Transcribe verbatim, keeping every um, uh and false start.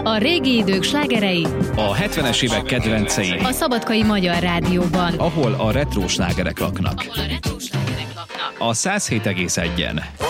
A régi idők slágerei, A hetvenes évek kedvencei, a Szabadkai Magyar Rádióban. ahol a retró slágerek laknak. Ahol a retro slágerek laknak. A száz hét egész egyen.